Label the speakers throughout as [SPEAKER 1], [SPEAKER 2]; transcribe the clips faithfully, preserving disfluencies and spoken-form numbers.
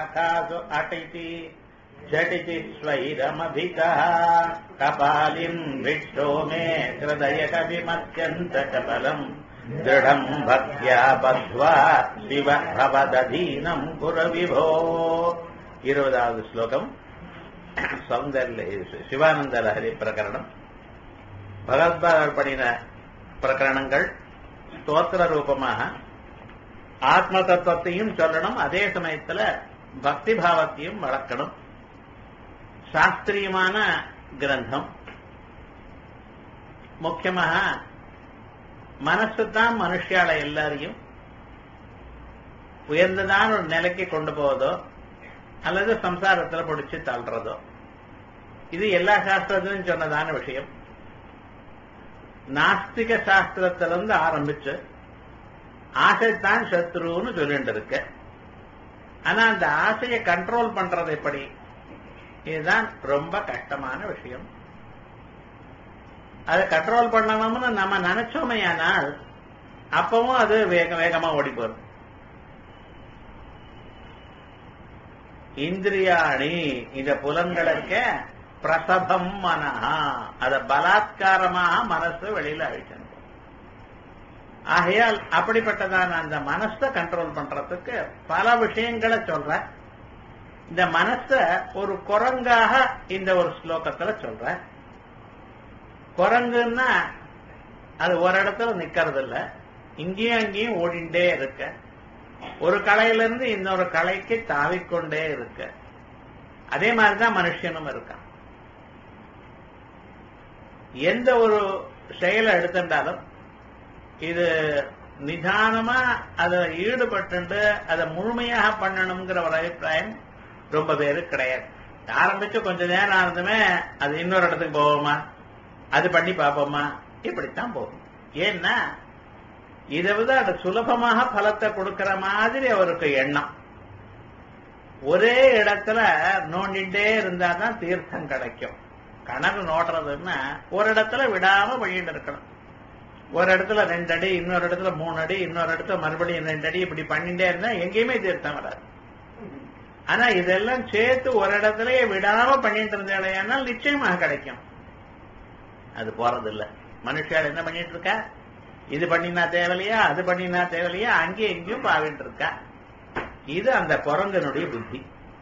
[SPEAKER 1] कासु अटिति झटिति स्वैरमभिकः कपालिम् विष्टो मे हृदयकविमत्यन्तकबलम् दृढम् भक्त्या बद्ध्वा शिव भवदधीनम् कुरु विभो இருபதாவது ஸ்லோகம் சௌந்தர்ய சிவானந்த லஹரி பிரகரணம். பகவத்பாதர் பண்ணின பிரகரணங்கள் ஸ்தோத்திர ரூபமாக ஆத்ம தத்துவத்தையும் சொல்லணும், அதே சமயத்துல பக்தி பாவத்தையும் வளர்க்கணும். சாஸ்திரியமான கிரந்தம். முக்கியமாக மனசு தான் மனுஷியால எல்லாரையும் உயர்ந்ததான ஒரு நிலைக்கு கொண்டு போவதோ அல்லது சம்சாரத்துல பிடிச்சு தள்ளுறதோ, இது எல்லா சாஸ்திரத்திலும் சொன்னதான விஷயம். நாஸ்திக சாஸ்திரத்திலிருந்து ஆரம்பிச்சு ஆசைத்தான் சத்ருன்னு சொல்லிட்டு இருக்கு. ஆனா அந்த ஆசையை கண்ட்ரோல் பண்றது எப்படி, இதுதான் ரொம்ப கஷ்டமான விஷயம். அதை கண்ட்ரோல் பண்ணணும்னு நம்ம நினைச்சோமையானால் அப்பவும் அது வேக வேகமா ஓடி போகுது. இந்திரியாணி, இந்த புலன்களுக்க பிரசபம் மனஹா, அத பலாத்காரமாக மனசு வெளியில அழிக்கணும். ஆகையால் அப்படிப்பட்டதான அந்த மனசை கண்ட்ரோல் பண்றதுக்கு பல விஷயங்களை சொல்ற. இந்த மனச ஒரு குரங்காக இந்த ஒரு ஸ்லோகத்துல சொல்ற. குரங்குன்னா அது ஒரு இடத்துல நிக்கிறது இல்ல, இங்கேயும் அங்கேயும் ஓடிண்டே இருக்க, ஒரு கலையிலிருந்து இன்னொரு கலைக்கு தாவிக்கொண்டே இருக்க. அதே மாதிரிதான் மனுஷனும் இருக்கான். எந்த ஒரு செயலை எடுத்துட்டாலும் இது நிதானமா அதை ஈடுபட்டு அதை முழுமையாக பண்ணணுங்கிற ஒரு அபிப்பிராயம் ரொம்ப பேரு கிடையாது. ஆரம்பிச்சு கொஞ்ச நேரம் ஆனதுமே அது இன்னொரு இடத்துக்கு போவோமா, அது பண்ணி பார்ப்போமா, இப்படித்தான் போகும். ஏன்னா இதை விட அது சுலபமாக பலத்தை கொடுக்கிற மாதிரி அவருக்கு எண்ணம். ஒரே இடத்துல நோண்டிட்டே இருந்தாதான் தீர்த்தம் கிடைக்கும். கணக்கு நோடுறதுன்னா ஒரு இடத்துல விடாம வழியிட்டு இருக்கணும். ஒரு இடத்துல ரெண்டு அடி, இன்னொரு இடத்துல மூணு அடி, இன்னொரு இடத்துல மறுபடியும் ரெண்டு அடி, இப்படி பண்ணிட்டே இருந்தா எங்கேயுமே தீர்த்தம் வராது. ஆனா இதெல்லாம் சேர்த்து ஒரு இடத்துலயே விடாம பண்ணிட்டு இருந்தால் நிச்சயமாக கிடைக்கும். அது போறது இல்ல. மனுஷால் என்ன பண்ணிட்டு இருக்கா, இது பண்ணினா தேவையில்லையா, அது பண்ணினா தேவையில்லையா, அங்கேயும் எங்கேயும் பாவிட்டு இருக்கா. இது அந்த குரங்கனுடைய புத்தி.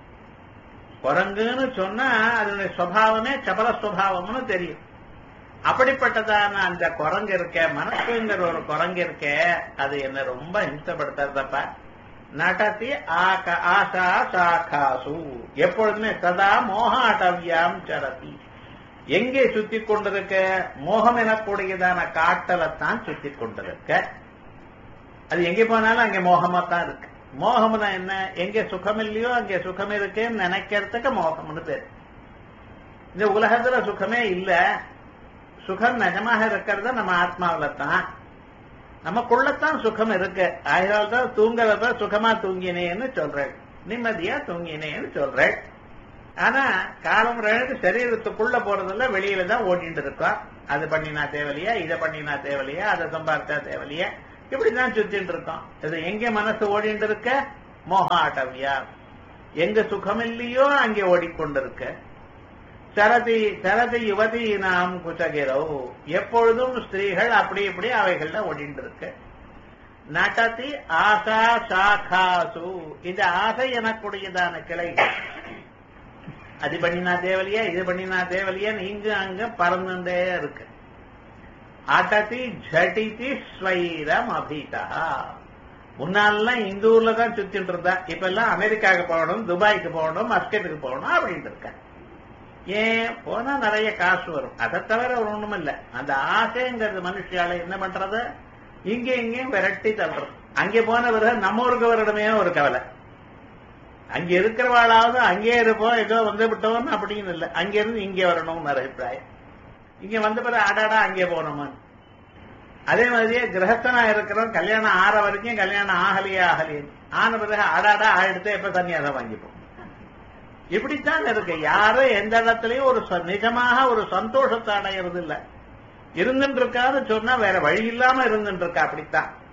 [SPEAKER 1] குரங்குன்னு சொன்னா அதனுடைய சுபாவமே சபல சுபாவம்னு தெரியும். அப்படிப்பட்டதான அந்த குரங்கு இருக்க, மனசுங்கிற ஒரு குரங்கு இருக்க, அது என்ன ரொம்ப ஹிம்சப்படுத்துறதப்ப. நடத்தி ஆசா சாகாசு, எப்பொழுதுமே சதா மோகாட்டவியாம் சரதி, எங்கே சுத்தி கொண்டிருக்க, மோகம் எனக்கூடியதான காட்டலைத்தான் சுத்தி கொண்டிருக்க. அது எங்கே போனாலும் அங்கே மோகமாத்தான் இருக்கு. மோகம்னா என்ன, எங்கே சுகம் இல்லையோ அங்கே சுகம் இருக்குன்னு நினைக்கிறதுக்கு மோகம்னு பேரு. இந்த உலகத்துல சுகமே இல்ல, சுகம் நிஜமாக இருக்கிறத நம்ம ஆத்மாவில தான், நமக்குள்ளத்தான் சுகம் இருக்கு. ஆயிரம் தான் தூங்குறத சுகமா தூங்கினேன்னு சொல்றேன், நிம்மதியா தூங்கினேன்னு சொல்றேன். ஆனா காலம் ரெண்டு சரீரத்துக்குள்ள போறதில்ல, வெளியில தான் ஓடிட்டு இருக்கோம். அது பண்ணினா தேவையில்லையா, இதை பண்ணினா தேவையில்லையா, அதை சம்பாதித்தா தேவையில்லையா, இப்படிதான் சுத்திட்டு இருக்கோம். இது எங்க மனசு ஓடிட்டு இருக்க, மோகாட்டவியா, எங்க சுகம் இல்லையோ அங்கே ஓடிக்கொண்டிருக்க. சரதி சரதி யுவதி நாம் குச்சகிரோ, எப்பொழுதும் ஸ்திரீகள் அப்படி இப்படி அவைகள்ல ஓடிட்டு இருக்க. நடத்தி ஆசா சாகாசு, இந்த ஆசை எனக்கூடியதான கிளைகள், அது பண்ணினா தேவையில்லையா, இது பண்ணினா தேவையில்லையா, இங்கு அங்க பறந்துட்டே இருக்கு. அடதி ஜடிதி ஸ்வைரம் அபிதா, முன்னாலாம் இந்த ஊர்ல தான் சுத்திட்டு இருந்தா, இப்ப எல்லாம் அமெரிக்காவுக்கு போகணும், துபாய்க்கு போகணும், மஸ்கட்டுக்கு போகணும் அப்படின்ட்டு இருக்க. ஏன் போனா நிறைய காசு வரும், அதை தவிர ஒரு ஒண்ணும் இல்ல. அந்த ஆசைங்கிறது மனுஷியால என்ன பண்றது, இங்க இங்கேயும் விரட்டி தள்ளுறது. அங்கே போன பிறகு நம்ம ஊருக்கு வரணுமே ஒரு கவலை. அங்க இருக்கிறவாளாவது அங்கே இருப்போம், ஏதோ வந்து விட்டோம் அப்படின்னு இல்லை, அங்கிருந்து இங்கே வரணும்னு அபிப்பிராயம். இங்க வந்த பிறகு ஆடாடா அங்கே போனோமா. அதே மாதிரியே கிரகஸ்தனா இருக்கிறோம், கல்யாணம் ஆற வரைக்கும் கல்யாணம் ஆகலையே ஆகலையே, ஆன பிறகு ஆடாடா ஆயிடுத்து எப்ப தனியாக வாங்கிப்போம். இப்படித்தான் இருக்கு. யாரும் எந்த இடத்துலயும் ஒரு நிஜமாக ஒரு சந்தோஷத்தை அடையிறது இல்ல. இருந்துட்டு இருக்கான்னு சொன்னா வேற வழி இல்லாம இருந்துட்டு இருக்கா. அப்படித்தான்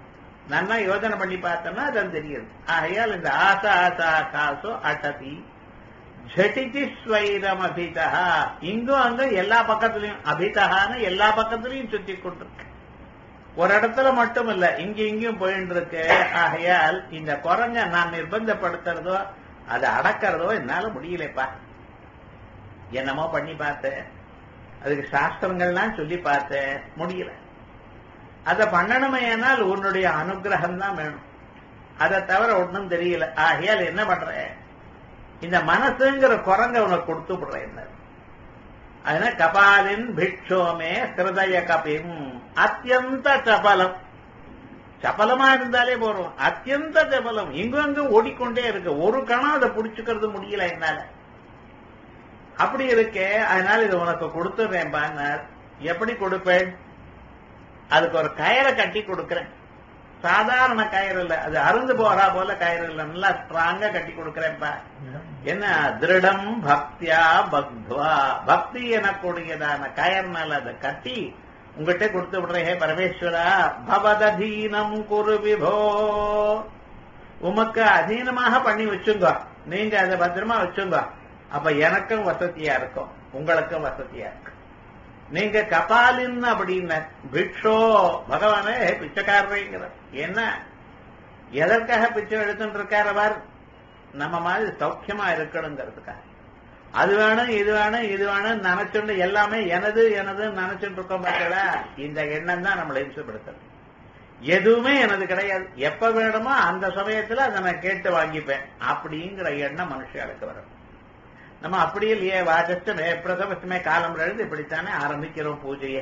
[SPEAKER 1] நல்லா யோஜனை பண்ணி பார்த்தோம்னா அது தெரியுது. ஆகையால் இந்த ஆசா ஆசா காசோ அட்டதி ஜட்டிதி ஸ்வைரம் அபிதா, இங்கும் அங்க எல்லா பக்கத்திலையும் அபிதகான்னு எல்லா பக்கத்திலையும் சுத்தி கொண்டிருக்கு. ஒரு இடத்துல மட்டும் இல்ல, இங்க இங்கேயும் போயிட்டு இருக்கு. ஆகையால் இந்த குரங்க நான் நிர்பந்தப்படுத்துறதோ அதை அடக்கிறதோ என்னால முடியலப்பா. என்னமோ பண்ணி பார்த்தேன், அதுக்கு சாஸ்திரங்கள்லாம் சொல்லி பார்த்தேன், முடியல. அதை பண்ணணுமேனால் உன்னுடைய அனுகிரகம் தான் வேணும், அதை தவிர ஒன்றும் தெரியல. ஆகையால் என்ன பண்ற, இந்த மனசுங்கிற குரங்க உனக்கு கொடுத்து விடுறேன். அதனால கபாலின் பிக்ஷோமே ஹிருதய கபிம் அத்தியந்த சபலம். சபலமா இருந்தாலே போறோம், அத்தியந்த சபலம். இங்கும் அங்கும் ஓடிக்கொண்டே இருக்கு, ஒரு கணம் அதை புடிச்சுக்கிறது முடியல என்னால. அப்படி இருக்கே, அதனால இது உனக்கு கொடுத்துறேன். எப்படி கொடுப்பேன்? அதுக்கு ஒரு கயிறை கட்டி கொடுக்கிறேன். சாதாரண கயிறு இல்ல, அது அருந்து போறா போல கயிறு இல்ல, நல்லா ஸ்ட்ராங்கா கட்டி கொடுக்கிறேன்ப்பா. என்ன திருடம் பக்தியா பக்துவா, பக்தி எனக்கூடியதான கயர்னால அதை கட்டி உங்ககிட்ட கொடுத்து விடுறேன். ஹே பரமேஸ்வரா, பவததீனம் குரு விபோ, உமக்கு அதீனமாக பண்ணி வச்சுங்க, நீங்க அதை பத்திரமா வச்சுங்க. அப்ப எனக்கும் வசதியா இருக்கும், உங்களுக்கும் வசதியா இருக்கும். நீங்க கபாலின் அப்படின்னு பிக்ஷோ, பகவானே பிச்சைக்காரங்கிற. என்ன எதற்காக பிச்சை எடுத்துட்டு இருக்கார் அவர்? நம்ம மாதிரி சௌக்கியமா இருக்கணுங்கிறதுக்காக. அது வேணும் இது வேணும் இது வேணும் நினைச்சுட்டு எல்லாமே எனது எனது நினைச்சுட்டு இருக்கோம் பார்த்தா, இந்த எண்ணம் தான் நம்மளை இம்சப்படுத்துறது. எதுவுமே எனது கிடையாது, எப்ப வேணுமோ அந்த சமயத்துல அதை நான் கேட்டு வாங்கிப்பேன் அப்படிங்கிற எண்ணம் மனுஷனுக்கு வரும். நம்ம அப்படி இல்லையே, வாஜஸ்டமே பிரதமஸ்டமே காலம் எழுந்து இப்படித்தானே ஆரம்பிக்கிறோம் பூஜையே.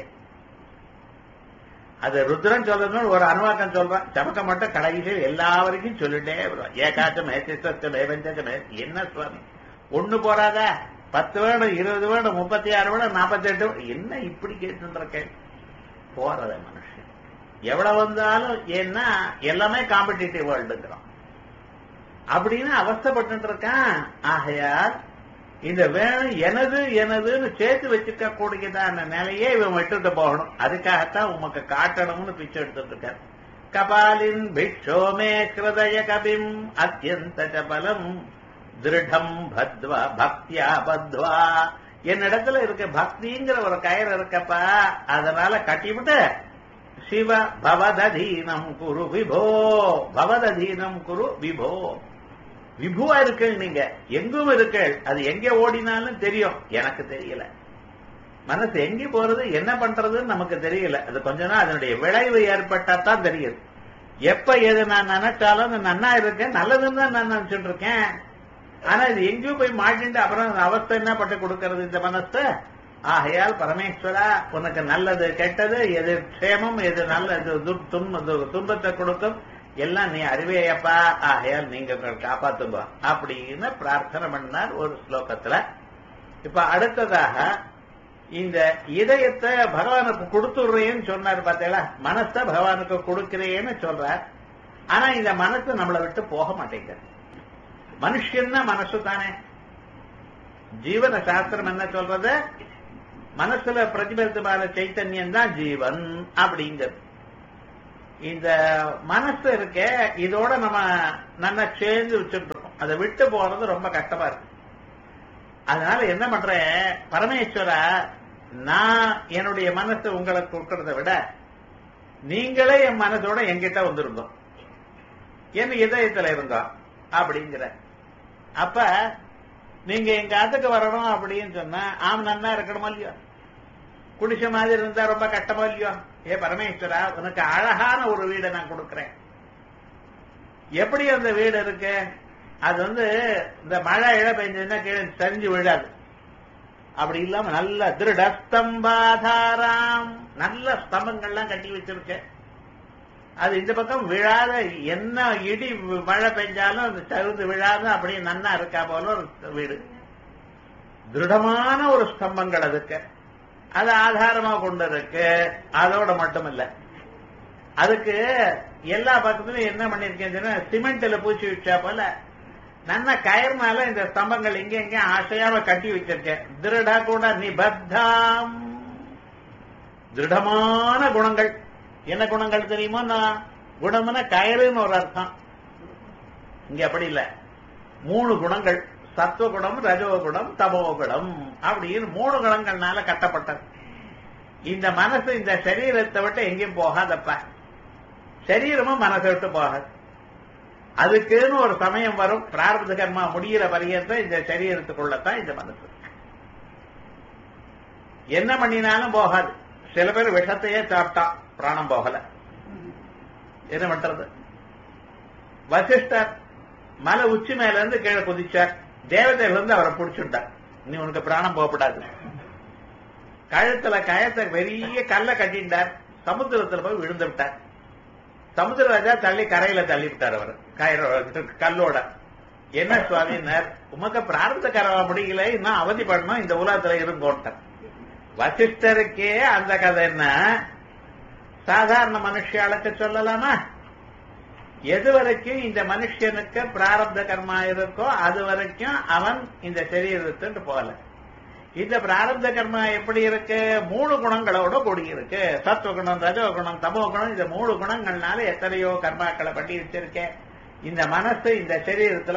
[SPEAKER 1] அது ருத்ரன் சொல்றதுன்னு ஒரு அனுவாக்கம் சொல்றான், சமக்க மட்டும் கடைசியில் எல்லா வரைக்கும் சொல்லிட்டே வருவான். ஏகாச்சமே சிஸ்டமே வெஞ்சமே. என்ன சுவாமி ஒண்ணு போறாதா? பத்து வேணும், இருபது வேணும், முப்பத்தி ஆறு வேணும், நாற்பத்தி எட்டு வேணும், என்ன இப்படி கேட்டுருக்கேன்? போறத மனுஷன் எவ்வளவு வந்தாலும், ஏன்னா எல்லாமே காம்படிட்டிவ் வேர்ல்டுங்கிறோம் அப்படின்னு அவஸ்தைப்பட்டு இருக்கான். ஆகையால் இந்த வேணும் எனது எனதுன்னு சேர்த்து வச்சுக்க கூடியதான நிலையே இவன் விட்டுட்டு போகணும். அதுக்காகத்தான் உமக்கு காட்டணும்னு பிச்சை எடுத்துட்டு இருக்கார். கபாலின் பிக்ஷோமே ஹிருதய கபிம் அத்தியந்த சபலம் திருடம் பத்வா பக்தியா பத்வா. என்னிடத்துல இருக்க பக்திங்கிற ஒரு கயிறு இருக்கப்பா, அதனால கட்டிவிட்டு சிவ பவததீனம் குரு விபோ, பவததீனம் குரு விபோ. விபுவா இருக்கள், நீங்க எங்கும் இருக்கள். அது எங்க ஓடினாலும் தெரியும், எனக்கு தெரியல. மனசு எங்க போறது என்ன பண்றதுன்னு நமக்கு தெரியல. அது கொஞ்ச நாள் அதனுடைய விளைவு ஏற்பட்டாதான் தெரியுது. எப்ப எது நான் நினைச்சாலும் நன்னா இருக்கேன், நல்லதுன்னு தான் நான் நினைச்சுட்டு இருக்கேன். ஆனா இது எங்கேயும் போய் மாட்டிட்டு அப்புறம் அவஸ்தை என்ன பட்டு கொடுக்கறது இந்த மனசு. ஆகையால் பரமேஸ்வரா, உனக்கு நல்லது கெட்டது, எது க்ஷேமம் எது நல்லது துன்பத்தை கொடுக்கும் எல்லாம் நீ அறிவேயப்பா. ஆகையால் நீங்க காப்பாத்துங்க அப்படின்னு பிரார்த்தனை பண்ணார் ஒரு ஸ்லோகத்துல. இப்ப அடுத்ததாக இந்த இதயத்தை பகவானுக்கு கொடுத்துடுறேன்னு சொன்னார் பார்த்தீங்களா, மனசை பகவானுக்கு கொடுக்கிறேன்னு சொல்றார். ஆனா இந்த மனசு நம்மளை விட்டு போக மாட்டேங்குது. மனுஷன்னா மனசு தானே. ஜீவன சாஸ்திரம் என்ன சொல்றது? மனசுல பிரதிபலித்தமான சைத்தன்யம் தான் ஜீவன் அப்படிங்கிறது. இந்த மனசு இருக்க இதோட நம்ம நல்லா சேர்ந்து வச்சுட்டு இருக்கோம், அதை விட்டு போறது ரொம்ப கஷ்டமா இருக்கு. அதனால என்ன பண்றேன், பரமேஸ்வரா, நான் என்னுடைய மனசை உங்களுக்கு கொடுக்கறத விட நீங்களே என் மனசோட என்கிட்ட வந்துருந்தோம், என் இதயத்துல இருந்தோம் அப்படிங்கிற. அப்ப நீங்க எங்க ஆத்துக்கு வரணும் அப்படின்னு சொன்னா ஆம் நன்னா இருக்கணுமா இல்லையோ? குடிசை மாதிரி இருந்தா ரொம்ப கஷ்டமா இல்லையோ? ஏ பரமேஸ்வரா, உனக்கு அழகான ஒரு வீடை நான் கொடுக்கிறேன். எப்படி அந்த வீடு இருக்கு? அது வந்து இந்த மழை இழ பெஞ்சதுன்னா கீழே சரிஞ்சு விழாது. அப்படி இல்லாம நல்ல திருடஸ்தம்பாதாராம், நல்ல ஸ்தம்பங்கள்லாம் கட்டி வச்சிருக்கேன். அது இந்த பக்கம் விழாத, என்ன இடி மழை பெஞ்சாலும் அது தகுந்து விழாத அப்படியே நன்னா இருக்கா போல ஒரு வீடு. திருடமான ஒரு ஸ்தம்பங்கள் அதுக்கு, அது ஆதாரமா கொண்டு இருக்கு. அதோட மட்டும் இல்ல, அதுக்கு எல்லா பக்கத்துலயும் என்ன பண்ணிருக்கேன், சிமெண்ட்ல பூச்சி வச்சா போல நல்ல கயர்னால இந்த ஸ்தம்பங்கள் இங்க எங்க ஆசையாம கட்டி வச்சிருக்கேன். திருட கூட நிபத்தாம், திருடமான குணங்கள். என்ன குணங்கள் தெரியுமோ? நான் குணம்னா கயிறுன்னு ஒரு அர்த்தம். இங்க அப்படி இல்ல, மூணு குணங்கள், சத்துவகுணம், ரஜோகுணம், தமோகுணம் அப்படின்னு மூணு குணங்கள்னால கட்டப்பட்டது. இந்த மனசு இந்த சரீரத்தை விட்டு எங்கேயும் போகாதப்பா, சரீரமும் மனசை விட்டு போகாது. அதுக்குன்னு ஒரு சமயம் வரும், பிராரப்த கர்மா முடிகிற பரியந்த இந்த சரீரத்துக்குள்ளதான் இந்த மனசு என்ன பண்ணினாலும் போகாது. சில பேர் விஷத்தையே சாப்பிட்டா பிராணம் போகல, என்ன பண்றது? வசிஷ்டர் மலை உச்சி மேல இருந்து கீழே குதிச்சார், தேவதையில இருந்து அவரை பிடிச்சுட்டார், நீ உனக்கு பிராணம் போகப்படாது. கழுத்துல கயத்தை பெரிய கல்ல கட்டிட்டார், சமுத்திரத்துல போய் விழுந்து விட்டார். சமுத்திர ராஜா தள்ளி கரையில தள்ளி விட்டார் அவர் கயிற கல்லோட. என்ன சுவாமினார், உமக்கு பிரார்த்த கரவா முடியல, இன்னும் அவதிப்படணும், இந்த உலகத்துல இருங்கோட்டார். வசிஷ்டருக்கே அந்த கதை என்ன, சாதாரண மனுஷியாளுக்கு சொல்லலாமா? எது வரைக்கும் இந்த மனுஷனுக்கு பிராரப்த கர்மா இருக்கோ அது வரைக்கும் அவன் இந்த சரீரத்துக்கு போகல. இந்த பிராரப்த கர்மா எப்படி இருக்கு? மூணு குணங்களோட கூடி இருக்கு. சத்துவகுணம், ரஜோகுணம், தமோகுணம். இந்த மூணு குணங்கள்னால எத்தனையோ கர்மாக்களை பண்ணி வச்சிருக்கேன். இந்த மனசு இந்த சரீரத்துல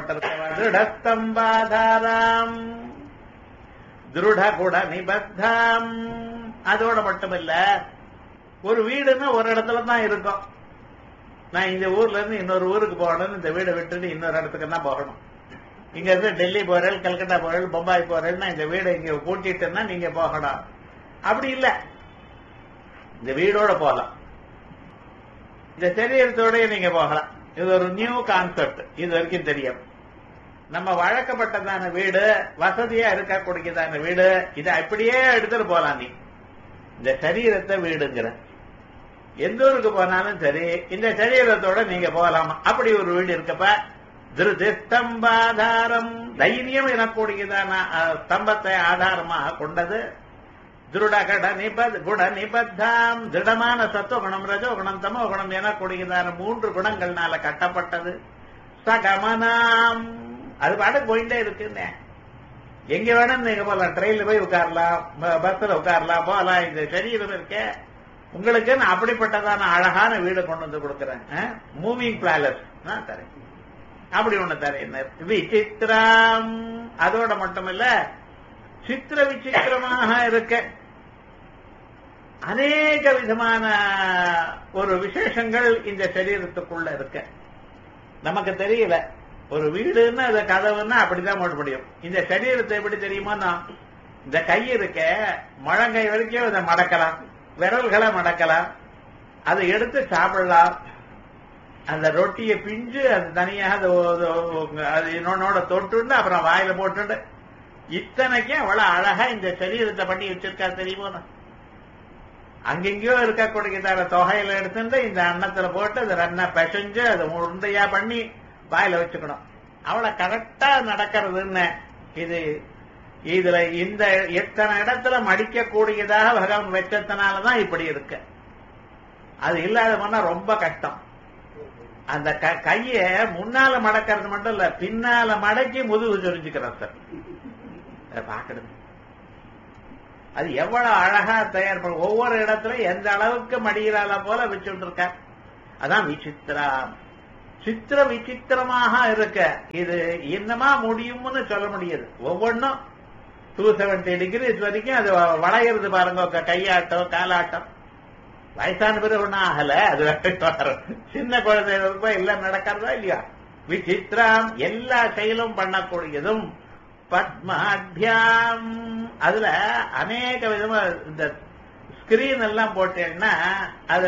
[SPEAKER 1] கட்டப்பட்டிருக்கவாதாரம் திருட குட நிபத்தாம். அதோட மட்டுமில்ல, ஒரு வீடுன்னா ஒரு இடத்துல தான் இருக்கும். நான் இந்த ஊர்ல இருந்து இன்னொரு ஊருக்கு போகணும், இந்த வீடை விட்டுட்டு இன்னொரு இடத்துக்கு தான் போகணும். இங்க இருந்து டெல்லி போறேன், கல்கட்டா போறேன், பம்பாய் போறேன்னா இந்த வீடை இங்க கூட்டிட்டுன்னா நீங்க போகணும். அப்படி இல்ல, இந்த வீடோட போகலாம், இந்த சரீரத்தோட நீங்க போகலாம். இது ஒரு நியூ கான்செப்ட், இது வரைக்கும் தெரியும். நம்ம வழக்கப்பட்டதான வீடு, வசதியா இருக்கக்கூடியதான வீடு, இதை அப்படியே எடுத்துட்டு போலாம். நீ இந்த சரீரத்தை வீடுங்கிற எந்த ஊருக்கு போனாலும் சரி இந்த சரீரத்தோட நீங்க போகலாமா? அப்படி ஒரு வீடு இருக்கப்ப திருதிஸ்தம்பாதாரம், தைரியம் எனக்கூடியதான ஸ்தம்பத்தை ஆதாரமாக கொண்டது. திருட கட நிபத் குண நிபத்தாம், திருடமான சத்துவகுணம், ரஜோகுணம், தமோகுணம் எனக்கூடியதான மூன்று குணங்கள்னால கட்டப்பட்டது. சகமனாம், அது பாட்டுக்கு போயிட்டே இருக்குன்னு. எங்க வேணும் நீங்க போகலாம், ட்ரெயின்ல போய் உட்காரலாம், பஸ்ல உட்காரலாம், போகலாம். இந்த சரீரம் இருக்க உங்களுக்கு நான் அப்படிப்பட்டதான அழகான வீடு கொண்டு வந்து கொடுக்கிறேன், மூவிங் பிளாலஸ் நான் தரேன். அப்படி ஒண்ணு தரேன். விசித்திரம், அதோட மட்டுமில்ல சித்திர விசித்திரமாக இருக்க அநேக விதமான ஒரு விசேஷங்கள் இந்த சரீரத்துக்குள்ள இருக்க. நமக்கு தெரியல, ஒரு வீடுன்னு அது கதவுன்னா அப்படிதான் போட முடியும். இந்த சரீரத்தை எப்படி தெரியுமா? இந்த கை இருக்க முழங்கை வரைக்கும் இதை மடக்கலாம், விரல்களை மடக்கலாம், அதை எடுத்து சாப்பிடலாம். அந்த ரொட்டியை பிஞ்சு அது தனியாக அது இன்னொன்னோட தொட்டு அப்புறம் வாயில போட்டு இத்தனைக்கும் அவ்வளவு அழகா இந்த சரீரத்தை பண்ணி வச்சிருக்கா தெரியுமோ? அங்கெங்கயோ இருக்கக்கூடியதான தொகையில எடுத்துட்டு இந்த அன்னத்துல போட்டு அதை ரன்னா பிசைஞ்சு அதை உருண்டையா பண்ணி வாயில வச்சுக்கணும். அவ்வளவு கரெக்டா நடக்கிறதுன்னு. இது இதுல இந்த எத்தனை இடத்துல மடிக்கக்கூடியதாக பகவான் வச்சதுனாலதான் இப்படி இருக்கு. அது இல்லாத போனா ரொம்ப கஷ்டம். அந்த கைய முன்னால மடக்கிறது மட்டும் இல்ல, பின்னால மடக்கி முதுகு சொரிஞ்சுக்கிறார் சார். பாக்கணும் அது எவ்வளவு அழகா தயார் பண்ண, ஒவ்வொரு இடத்துல எந்த அளவுக்கு மடியிலால போல வச்சுட்டு இருக்க. அதான் விசித்திரம். சித்திர விசித்திரமாக இருக்க. இது என்னமா முடியும்னு சொல்ல முடியாது. ஒவ்வொன்றும் டூ செவன்டி டிகிரிஸ் வரைக்கும் அது வளையிறது பாருங்க, கையாட்டம் காலாட்டம். வயசான பிறகு ஒன்னும் ஆகல, அது சின்ன குழந்தைகளுக்கு எல்லாம் நடக்கிறதா இல்லையா? விசித்திரம், எல்லா செயலும் பண்ணக்கூடியதும். பத்மாத்யாம், அதுல அநேக விதமா இந்த ஸ்கிரீன் எல்லாம் போட்டேன்னா அதுல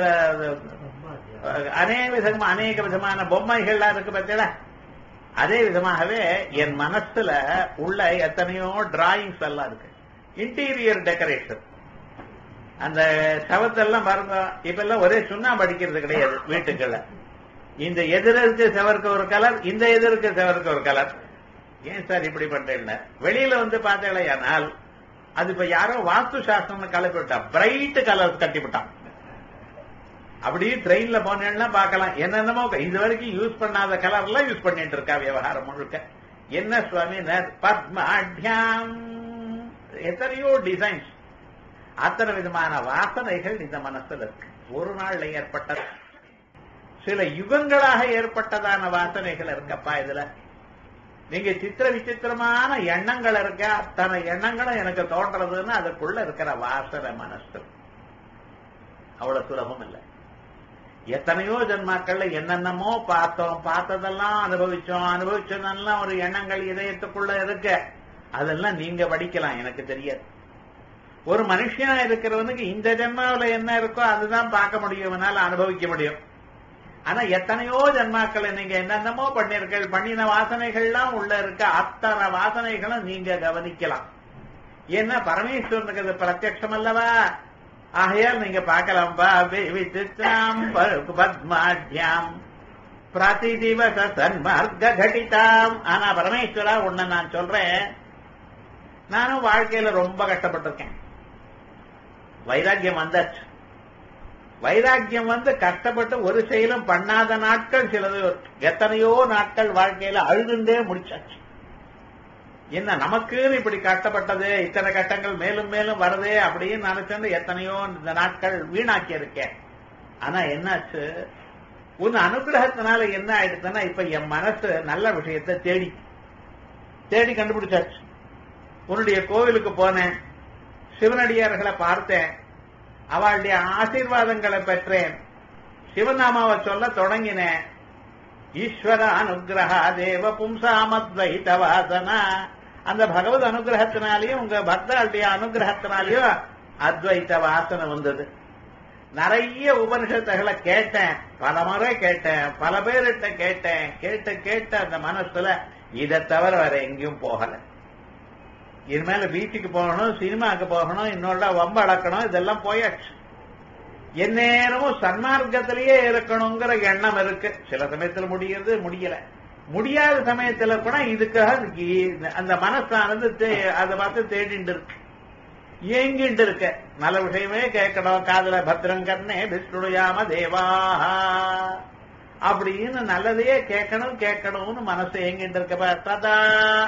[SPEAKER 1] அநேக விதமா அநேக விதமான பொம்மைகள்லாம் இருக்கு பார்த்தீங்களா? அதே விதமாகவே என் மனசுல உள்ள எத்தனையோ டிராயிங்ஸ் எல்லாம் இருக்கு. Interior decoration. அந்த செவத்தெல்லாம் பாருங்க, இப்ப எல்லாம் ஒரே சுண்ணாம்பு அடிக்கிறது கிடையாது வீட்டுக்குள்ள. இந்த எதிர்க்கு செவருக்கு ஒரு கலர், இந்த எதிர்க்கு செவருக்கு ஒரு கலர். ஏன் சார் இப்படி பண்றேன்? வெளியில வந்து பார்த்தீங்களேனால் அது இப்ப யாரோ வாஸ்து சாஸ்திரம் கலப்பி விட்டா, பிரைட் கலர் கட்டி விட்டான். அப்படியே ட்ரெயின்ல போனேன்னா பார்க்கலாம், என்னென்னமோ இது வரைக்கும் யூஸ் பண்ணாத கலர் எல்லாம் யூஸ் பண்ணிட்டு இருக்கா விவகாரம் முழுக்க. என்ன சுவாமி? பத்மாட்யாம், எத்தனையோ டிசைன்ஸ், அத்தனை விதமான வாசனைகள் இந்த மனசுல இருக்கு. ஒரு நாள்ல ஏற்பட்டது சில யுகங்களாக ஏற்பட்டதான வாசனைகள் இருக்கப்பா இதுல. நீங்க சித்திர விசித்திரமான எண்ணங்கள் இருக்க, அத்தனை எண்ணங்களும் எனக்கு தோன்றதுன்னு அதுக்குள்ள இருக்கிற வாசனை மனசு அவ்வளவு சுலபம் இல்லை. எத்தனையோ ஜன்மாக்கள்ல என்னென்னமோ பார்த்தோம், பார்த்ததெல்லாம் அனுபவிச்சோம், அனுபவிச்சதெல்லாம் ஒரு எண்ணங்கள் இதயத்துக்குள்ள இருக்க, அதெல்லாம் நீங்க படிக்கலாம், எனக்கு தெரியாது. ஒரு மனுஷனா இருக்கிறவனுக்கு இந்த ஜென்மாவில என்ன இருக்கோ அதுதான் பார்க்க முடியும், அனுபவிக்க முடியும். ஆனா எத்தனையோ ஜன்மாக்களை நீங்க என்னென்னமோ பண்ணிருக்க, பண்ணின வாசனைகள்லாம் உள்ள இருக்க, அத்தனை வாசனைகளும் நீங்க கவனிக்கலாம். ஏன்னா பரமேஸ்வரனுக்கு அது பிரத்யட்சம் அல்லவா? ஆகையால் நீங்க பார்க்கலாம்பா. விசித்ராம் பத்மாட்யாம் பிரதி திவச சன்மார்க்க கடிதாம். ஆனா பரமேஸ்வரா உன்னை நான் சொல்றேன், நானும் வாழ்க்கையில ரொம்ப கஷ்டப்பட்டிருக்கேன். வைராக்கியம் வந்தாச்சு. வைராக்கியம் வந்து கஷ்டப்பட்டு ஒரு செயலும் பண்ணாத நாட்கள் சிலது, எத்தனையோ நாட்கள் வாழ்க்கையில அழுதுண்டே முடிச்சாச்சு. என்ன நமக்குன்னு இப்படி கஷ்டப்பட்டது, இத்தனை கஷ்டங்கள் மேலும் மேலும் வருதே அப்படின்னு நினைச்சு எத்தனையோ இந்த நாட்கள் வீணாக்கி இருக்கேன். ஆனா என்னாச்சு, உன் அனுகிரகத்தினால என்ன ஆயிடுச்சுன்னா இப்ப என் மனசு நல்ல விஷயத்தை தேடி தேடி கண்டுபிடிச்சாச்சு. உன்னுடைய கோவிலுக்கு போனேன், சிவனடியார்களை பார்த்தேன், அவளுடைய ஆசீர்வாதங்களை பெற்றேன், சிவநாமாவை சொல்ல தொடங்கினேன். ஈஸ்வர அனுகிரகா தேவ பும்சாமத்வைத வாசனா. அந்த பகவத் அனுகிரகத்தினாலேயும் உங்க பக்தர்களுடைய அனுகிரகத்தினாலேயும் அத்வைத வாசனை வந்தது. நிறைய உபனிஷத்துகளை கேட்டேன், பல முறை கேட்டேன், பல பேர்கிட்ட கேட்டேன். கேட்டு கேட்டு அந்த மனசுல இதை தவிர வேற எங்கேயும் போகல. இனிமேல வீட்டுக்கு போகணும், சினிமாவுக்கு போகணும், இன்னொரு வம்ப அளக்கணும், இதெல்லாம் போயாச்சு. எந்நேரமும் சன்மார்க்கத்திலேயே இருக்கணுங்கிற எண்ணம் இருக்கு. சில சமயத்துல முடியறது, முடியல. முடியாத சமயத்துல கூட இதுக்காக அந்த மனசானது அதை பார்த்து தேடிட்டு இருக்கு, ஏங்கிட்டு இருக்க. நல்ல விஷயமே கேட்கணும், காதல பத்ரங்கண்ணே விஷ்ணுயாம தேவாஹா அப்படின்னு நல்லதையே கேட்கணும் கேட்கணும்னு மனசு ஏங்கிட்டு இருக்க. ததா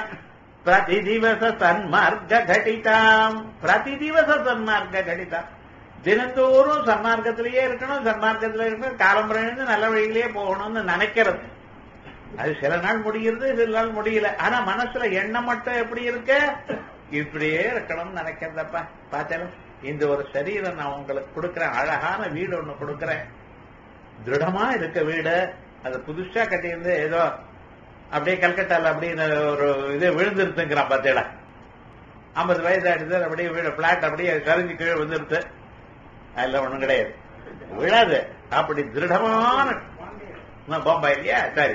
[SPEAKER 1] பிரதி திவச சன்மார்க்க கடிதாம். பிரதி திவச சன்மார்க்க கடிதாம். தினந்தோறும் சன்மார்க்கத்திலேயே இருக்கணும், சன்மார்க்கத்திலே இருக்கணும், காலம்புறது நல்ல வழியிலேயே போகணும்னு நினைக்கிறது. அது சில நாள் முடிகிறது, சில நாள் முடியல. ஆனா மனசுல எண்ணம் மட்டும் எப்படி இருக்க, இப்படியே இருக்கணும்னு நினைக்கிறதப்பா. பார்த்தாலும் இந்த ஒரு சரீரம் நான் உங்களுக்கு கொடுக்கிறேன், அழகான வீடு ஒண்ணு கொடுக்கிறேன், திருடமா இருக்க வீடு. அது புதுசா கட்டியிருந்து ஏதோ அப்படியே கல்கட்டால அப்படின்னு ஒரு இது விழுந்துருத்துங்கிறான். பார்த்தேடா ஐம்பது வயசு ஆயிடுது, அப்படியே வீடு பிளாட் அப்படியே கரைஞ்சி கீழே விழுந்துருத்து. அதெல்லாம் ஒண்ணும் கிடையாது, விழாது. அப்படி திருடமான பாம்பா இல்லையா, சரி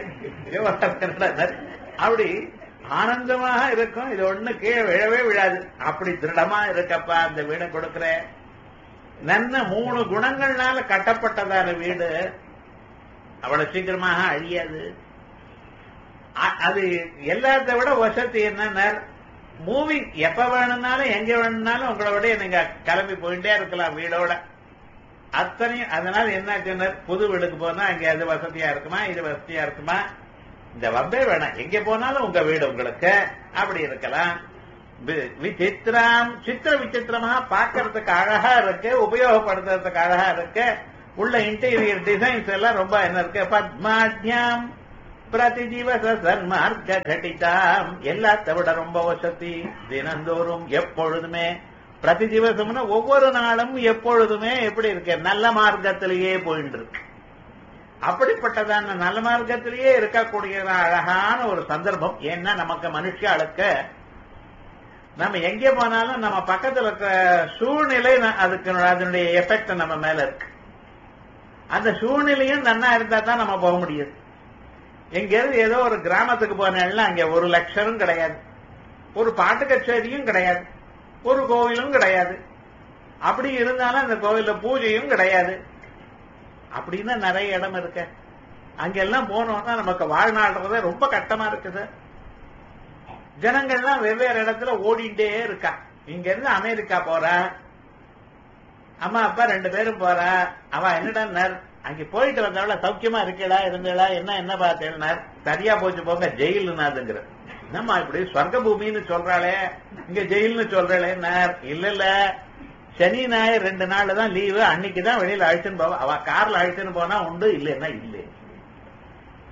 [SPEAKER 1] அப்படி ஆனந்தமாக இருக்கும். இது ஒண்ணு கீழே விழவே விழாது, அப்படி திருடமா இருக்கப்பா அந்த வீடு கொடுக்கிறேன். நல்ல மூணு குணங்கள்னால கட்டப்பட்டதான வீடு, அவ்வளவு சீக்கிரமாக அழியாது. அது எல்லாத்த விட வசதி என்னன்னா, மூவி எப்ப வேணும்னாலும் எங்க வேணும்னாலும் உங்களோட நீங்க கிளம்பி போயிட்டே இருக்கலாம் வீடோட. அத்தனையும் அதனால என்ன சொன்னார், புது வீடுக்கு போனா அங்க அது வசதியா இருக்குமா, இது வசதியா இருக்குமா, இந்த வம்பே வேணாம், எங்க போனாலும் உங்க வீடு உங்களுக்கு அப்படி இருக்கலாம். விசித்திரம், சித்திர விசித்திரமா பார்க்கறதுக்கு அழகா இருக்கு, உபயோகப்படுத்துறதுக்கு அழகா இருக்கு. உள்ள இன்டீரியர் டிசைன்ஸ் எல்லாம் ரொம்ப என்ன இருக்கு. பத்மாட்யாம் பிரதி திவச சன்மார்க்க கடிதாம். எல்லாத்த விட ரொம்ப வசதி. தினந்தோறும் எப்பொழுதுமே, பிரதி திவசம்னா ஒவ்வொரு நாளும் எப்பொழுதுமே எப்படி இருக்கு, நல்ல மார்க்கத்திலேயே போயிட்டு இருக்கு. அப்படிப்பட்டதான நல்ல மார்க்கத்திலேயே இருக்கக்கூடிய அழகான ஒரு சந்தர்ப்பம். ஏன்னா நமக்கு மனுஷாளுக்கு நம்ம எங்கே போனாலும் நம்ம பக்கத்துல இருக்க சூழ்நிலை அதுக்கு அதனுடைய எஃபெக்ட் நம்ம மேல இருக்கு. அந்த சூழ்நிலையும் நன்னா இருந்தா தான் நம்ம போக முடியுது. எங்கேயாவது ஏதோ ஒரு கிராமத்துக்கு போனா அங்க ஒரு லட்சரும் கிடையாது, ஒரு பாட்டு கச்சேரியும் கிடையாது, ஒரு கோவிலும் கிடையாது. அப்படி இருந்தாலும் அந்த கோவில்ல பூஜையும் கிடையாது. அப்படின்னா நிறைய இடம் இருக்கு. அங்கெல்லாம் போனோம்னா நமக்கு வாழ்நாள்றத ரொம்ப கஷ்டமா இருக்குது. ஜனங்கள்லாம் வெவ்வேறு இடத்துல ஓடிட்டே இருக்கா. இங்க இருந்து அமெரிக்கா போறா, அம்மா அப்பா ரெண்டு பேரும் போறா. அவ என்னடா அங்க போயிட்டு வந்தவள சௌக்கியமா இருக்கடா இருந்தடா, என்ன என்ன பார்த்தேன்னா, சரியா போச்சு போங்க ஜெயிலுனாதுங்கிற. என்னம்மா இப்படி ஸ்வர்க்க பூமின்னு சொல்றாளே, இங்க ஜெயில்னு சொல்றாளே. இல்ல இல்ல, சனி ஞாயிறு ரெண்டு நாள் தான் லீவு, அன்னைக்குதான் வெளியில அழைச்சுன்னு போவா. அவ கார்ல அழைச்சுன்னு போனா உண்டு, இல்லைன்னா இல்லை.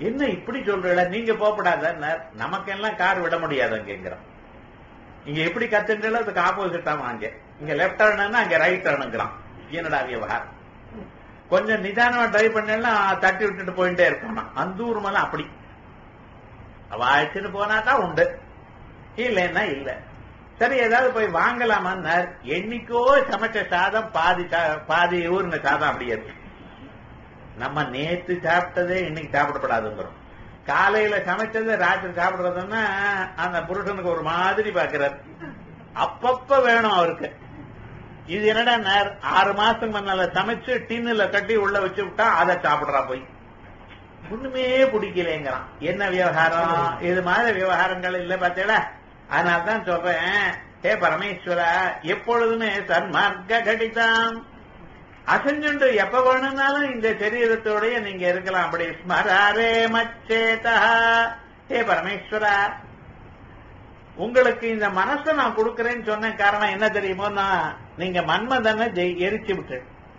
[SPEAKER 1] என்ன இப்படி சொல்றீங்களா, நீங்க போகப்படாத, நமக்கெல்லாம் கார் விட முடியாது அங்கிறோம். இங்க எப்படி கத்துன்றல அதுக்கு ஆப்போசிட்டா வாங்க, இங்க லெப்ட் டர்ன் அங்க ரைட் டர்னுங்கிறான். என்னடா விவகாரம், கொஞ்சம் நிதானமா டிரைவ் பண்ணா தட்டி விட்டுட்டு போயிட்டே இருக்கணும். அந்த ஊர் மேல அப்படி அவ அழைச்சிட்டு போனாதான் உண்டு, இல்லைன்னா இல்ல. சரி ஏதாவது போய் வாங்கலாமா, என்னைக்கோ சமைச்ச சாதம் பாதி பாதி ஊருங்க சாதம் அப்படியே இருக்கு. நம்ம நேத்து சாப்பிட்டதே இன்னைக்கு சாப்பிடப்படாதுங்கிறோம். காலையில சமைச்சது ராத்திரி சாப்பிடுறதுன்னா அந்த புருஷனுக்கு ஒரு மாதிரி பாக்குறாரு, அப்பப்ப வேணும் அவருக்கு. இது என்னடா ஆறு மாசத்துக்கு முன்னால சமைச்சு டின்னுல கட்டி உள்ள வச்சு விட்டா அதை சாப்பிடுறா போய், ஒண்ணுமே பிடிக்கலைங்கிறான். என்ன விவகாரம், இது மாதிரி விவகாரங்கள் இல்ல பாத்தீங்களா. அதனால்தான் சொல்றேன், ஹே பரமேஸ்வரா, எப்பொழுதுமே சன்மார்க்க கடிதாம் அசஞ்சுண்டு எப்ப வேணும்னாலும் இந்த சரீரத்தோடய நீங்க இருக்கலாம். அப்படி ஸ்மராரே மச்சேதா. ஹே பரமேஸ்வரா, உங்களுக்கு இந்த மனசை நான் கொடுக்கறேன்னு சொன்ன காரணம் என்ன தெரியுமோன்னா, நீங்க மன்மதனை எரிச்சு விட்டு,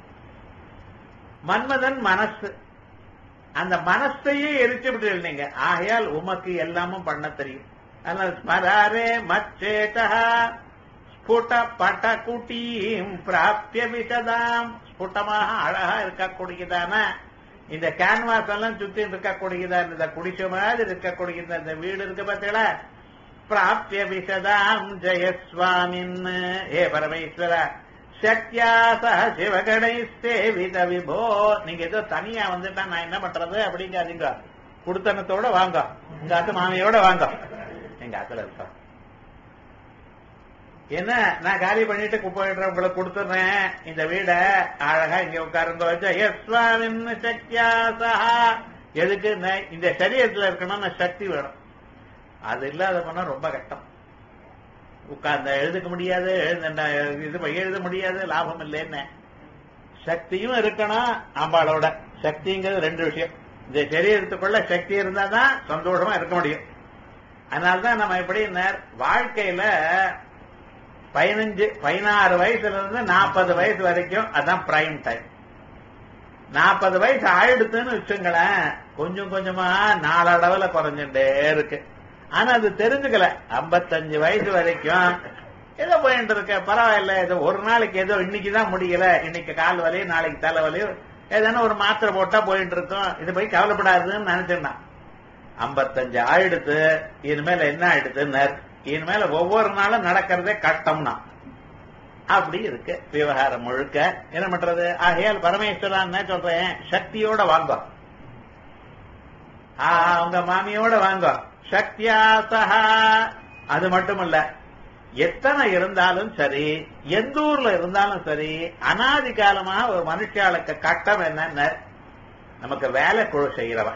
[SPEAKER 1] மன்மதன் மனசு, அந்த மனசையே எரிச்சு விட்டு நீங்க, ஆகையால் உமக்கு எல்லாமும் பண்ண தெரியும். அதனால ஸ்மராரே மச்சேதா ஸ்புட பட குட்டீம் பிராப்திய விசதாம். ஸ்புட்டமாக அழகா இருக்கக்கூடியதான இந்த கேன்வாஸ் எல்லாம் சுத்தி இருக்கக்கூடியதான் இந்த குடிச்ச மாதிரி இருக்கக்கூடிய இந்த வீடு இருக்கு பார்த்தீங்களா, பிராப்திய விசதாம் ஜெயஸ்வாமின். ஏ பரமேஸ்வர, சக்தியாச சிவகணை சேவித விபோ. நீங்க ஏதோ தனியா வந்துட்டா நான் என்ன பண்றது அப்படிங்காதீங்க, குடுத்தனத்தோட வாங்க, உங்க ஆத்து மாமியோட வாங்க, எங்க ஆத்துல இருக்கா. என்ன நான் காலி பண்ணிட்டு போயிடுறேன், உங்களுக்கு கொடுத்துடுறேன் இந்த வீட, அழகா இங்க உட்காருங்க. ஜெயஸ்வாமின் சக்தியாசா. எதுக்கு, இந்த சரீரத்துல இருக்கணும்னு சக்தி வேணும். அது இல்லாத பண்ணா ரொம்ப கஷ்டம். உட்கார்ந்த எழுதுக்க முடியாது, இது எழுத முடியாது, லாபம் இல்லைன்னு. சக்தியும் இருக்கணும். அம்பாளோட சக்திங்கிறது ரெண்டு விஷயம். இந்த சரீரத்துக்குள்ள சக்தி இருந்தாதான் சந்தோஷமா இருக்க முடியும். அதனால்தான் நம்ம எப்படி வாழ்க்கையில பதினஞ்சு பதினாறு வயசுல இருந்து நாற்பது வயசு வரைக்கும் அதான் பிரைம் டைம். நாற்பது வயசு ஆயிடுத்துன்னு வச்சுங்களேன், கொஞ்சம் கொஞ்சமா நாளடவுல குறைஞ்சுட்டே இருக்கு. ஆனா அது தெரிஞ்சுக்கல. ஐம்பத்தஞ்சு வயசு வரைக்கும் ஏதோ போயிட்டு இருக்க, பரவாயில்ல, ஏதோ ஒரு நாளைக்கு ஏதோ இன்னைக்குதான் முடியல, இன்னைக்கு கால் வலியும் நாளைக்கு தலை வலியும், ஏதான ஒரு மாத்திரை போட்டா போயிட்டு இருக்கோம், இது போய் கவலைப்படாதுன்னு நினைச்சிருந்தான். ஐம்பத்தஞ்சு ஆயிடுத்து, இனிமேல என்ன ஆயிடுத்துன்னு, இனிமேல ஒவ்வொரு நாளும் நடக்கிறதே கஷ்டம்னா அப்படி இருக்கு விவகாரம் முழுக்க. என்ன பண்றது, ஆகையால் பரமேஸ்வரன் சொல்றேன், சக்தியோட வாங்க, உங்க மாமியோட வாங்க, சக்தியாசா. அது மட்டுமல்ல, எத்தனை இருந்தாலும் சரி, எந்த ஊர்ல இருந்தாலும் சரி, அனாதி காலமாக ஒரு மனுஷாளுக்கு கட்டம் என்னன்னு, நமக்கு வேலை குழு செய்கிறவன்.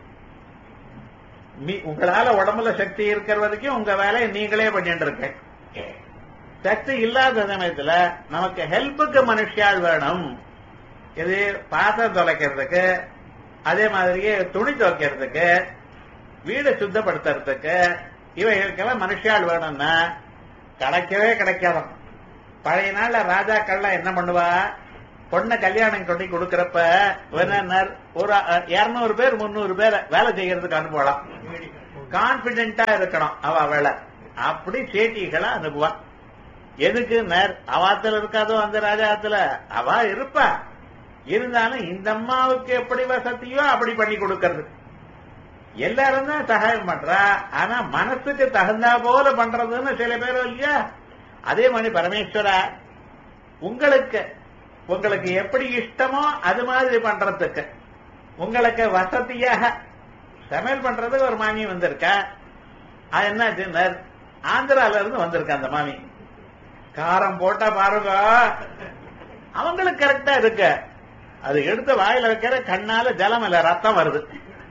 [SPEAKER 1] உங்களால உடம்புல சக்தி இருக்கிற வரைக்கும் உங்க வேலையை நீங்களே பண்ணிட்டு இருக்க. சக்தி இல்லாத சமயத்துல நமக்கு ஹெல்ப்புக்கு மனுஷியால் வேணும். இது பாத்திரம் துளைக்கிறதுக்கு, அதே மாதிரியே துணி துவைக்கிறதுக்கு, வீடு சுத்தப்படுத்துறதுக்கு, இவைகளுக்கெல்லாம் மனுஷியால் வேணும்னா கிடைக்கவே கிடைக்காது. பழைய நாள்ல ராஜாக்கள்லாம் என்ன பண்ணுவா, பொண்ணை கல்யாணம் கொண்டு கொடுக்கறப்ப ஒரு இருநூறு பேர் முன்னூறு பேர் வேலை செய்யறதுக்கு அனுப்பலாம். கான்பிடென்டா இருக்கணும் அவ வேலை. அப்படி சேட்டிகளை அனுப்புவா. எதுக்கு, அவாத்துல இருக்காதோ அந்த ராஜாத்துல அவ இருப்பா. இருந்தாலும் இந்த அம்மாவுக்கு எப்படி வசதியோ அப்படி பண்ணி கொடுக்கறது. எல்லாரும் தான் சகாயம் பண்றா, ஆனா மனசுக்கு தகுந்தா போல பண்றதுன்னு சில பேரும் இல்லையா. அதே மாதிரி பரமேஸ்வரா, உங்களுக்கு உங்களுக்கு எப்படி இஷ்டமோ அது மாதிரி பண்றதுக்கு, உங்களுக்கு வசதியாக சமையல் பண்றதுக்கு ஒரு மாமி வந்திருக்கா. அது என்ன, ஆந்திரால இருந்து வந்திருக்க அந்த மாமி. காரம் போட்டா பாருங்க, அவங்களுக்கு கரெக்டா இருக்கு. அது எடுத்து வாயில வைக்கிற கண்ணால ஜலம் இல்ல ரத்தம் வருது.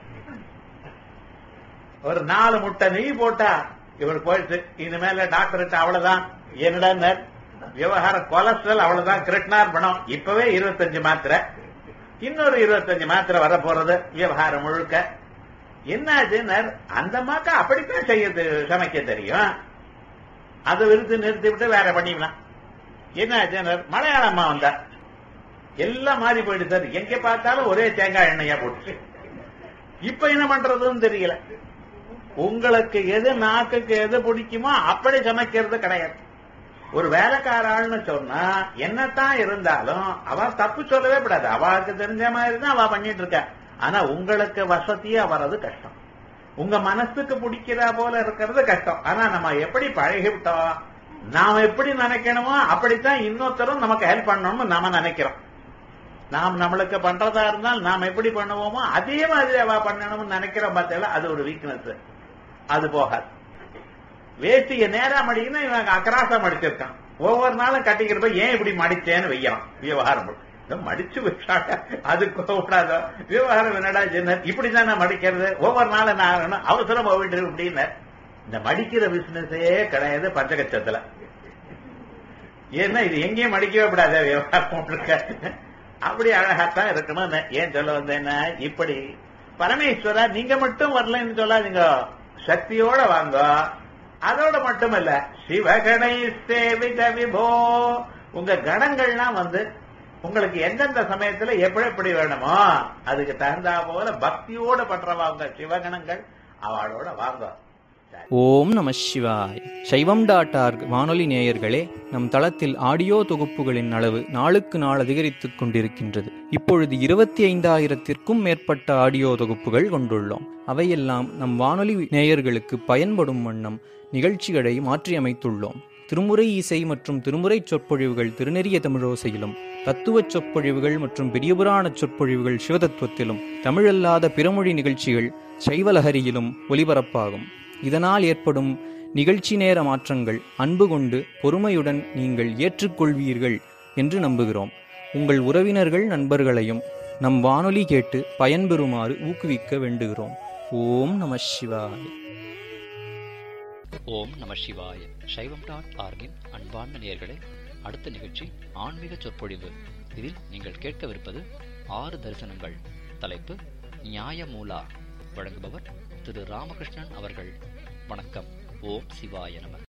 [SPEAKER 1] ஒரு நாலு முட்டை நெய் போட்டா இவர் போயிடுச்சு. இனிமேல டாக்டர்கிட்ட அவ்வளவுதான், என்னடா விவகாரம் கொலஸ்ட்ரால் அவ்வளவுதான், கிருட்னார் பணம், இப்பவே இருபத்தஞ்சு மாத்திரை, இன்னொரு இருபத்தஞ்சு மாத்திரை வர போறது விவகாரம் முழுக்க. என்னாச்சு, அந்த மாக்கா அப்படித்தான் செய்ய சமைக்க தெரியும், அதை விருது நிறுத்தி விட்டு வேற பண்ணிக்கலாம். என்னாச்சு, மலையாளம்மா வந்தா எல்லாம் மாறி போயிட்டு சார், எங்க பார்த்தாலும் ஒரே தேங்காய் எண்ணெயா போட்டு இப்ப என்ன பண்றதுன்னு தெரியல. உங்களுக்கு எது நாக்குக்கு எது பிடிக்குமோ அப்படி சமைக்கிறது கிடையாது. ஒரு வேலைக்காராள்னு சொன்னா என்னத்தான் இருந்தாலும் அவ தப்பு சொல்லவே கூடாது. அவளுக்கு தெரிஞ்ச மாதிரி தான் அவ பண்ணிட்டு இருக்கா. ஆனா உங்களுக்கு வசதியா வர்றது கஷ்டம், உங்க மனசுக்கு பிடிக்கிறா போல இருக்கிறது கஷ்டம். ஆனா நம்ம எப்படி பழகிவிட்டோம், நாம எப்படி நினைக்கணுமோ அப்படித்தான் இன்னொருத்தரும் நமக்கு ஹெல்ப் பண்ணணும்னு நாம நினைக்கிறோம். நாம் நம்மளுக்கு பண்றதா இருந்தால் நாம் எப்படி பண்ணுவோமோ அதே மாதிரி அவ பண்ணணும்னு நினைக்கிறோம். பார்த்தா அது ஒரு வீக்னஸ். அது போகாது. வேஷ்டிய நேரா மடிக்கணும், இவன் அக்கராசா மடிச்சிருக்கான். ஒவ்வொரு நாளும் கட்டிக்கிறப்ப ஏன் இப்படி மடிச்சேன்னு வைக்கிறான். விவகாரம் மடிச்சு வச்சாங்க, அது கூடாத விவகாரம் என்னடா சின்ன இப்படிதான் நான் மடிக்கிறது. ஒவ்வொரு நாளும் நான் அவசரம் போயிட்டு அப்படின்னு இந்த மடிக்கிற பிசினஸே கிடையாது பஞ்சகச்சத்துல. ஏன்னா இது எங்கேயும் மடிக்கவே கூடாது விவகாரம் இருக்க. அப்படி அழகாத்தான் இருக்கணும். ஏன் சொல்ல வந்தேன்னா, இப்படி பரமேஸ்வரா நீங்க மட்டும் வரலன்னு சொல்லாதீங்க, சக்தியோட வாங்க. அதோட மட்டும் இல்ல, சிவகணை சேவித விபோ, உங்க கணங்கள்லாம் வந்து உங்களுக்கு எந்தெந்த சமயத்துல எப்படி எப்படி வேணுமோ அதுக்கு தகுந்தா போல பக்தியோட பண்றவா உங்க சிவகணங்கள், அவளோட வாங்க.
[SPEAKER 2] ஓம் நம சிவாய். சைவம் டாட் ஆர்க் வானொலி நேயர்களே, நம் தளத்தில் ஆடியோ தொகுப்புகளின் அளவு நாளுக்கு நாள் அதிகரித்துக் கொண்டிருக்கின்றது. இப்பொழுது இருபத்தி ஐந்தாயிரத்திற்கும் மேற்பட்ட ஆடியோ தொகுப்புகள் கொண்டுள்ளோம். அவையெல்லாம் நம் வானொலி நேயர்களுக்கு பயன்படும் வண்ணம் நிகழ்ச்சிகளை மாற்றியமைத்துள்ளோம். திருமுறை இசை மற்றும் திருமுறை சொற்பொழிவுகள் திருநெறிய தமிழோசையிலும், தத்துவ சொற்பொழிவுகள் மற்றும் பெரியபுராண சொற்பொழிவுகள் சிவதத்துவத்திலும், தமிழல்லாத பிறமொழி நிகழ்ச்சிகள் சைவலஹரியிலும் ஒலிபரப்பாகும். இதனால் ஏற்படும் நிகழ்ச்சி நேர மாற்றங்கள் அன்பு கொண்டு பொறுமையுடன் நீங்கள் ஏற்றுக்கொள்வீர்கள் என்று நம்புகிறோம். உங்கள் உறவினர்கள் நண்பர்களையும் நம் வானொலி கேட்டு பயன்பெறுமாறு ஊக்குவிக்க வேண்டுகிறோம். ஓம் நம சிவாய.
[SPEAKER 3] ஓம் நம சிவாய. சைவம் டாட் ஆர்கின் அன்பார்ந்த நேயர்களே, அடுத்த நிகழ்ச்சி ஆன்மீக சொற்பொழிவு. இதில் நீங்கள் கேட்கவிருப்பது ஆறு தரிசனங்கள். தலைப்பு நியாயமூலா. வழங்குபவர் திரு ராமகிருஷ்ணன் அவர்கள். வணக்கம். ஓம் சிவாய நம.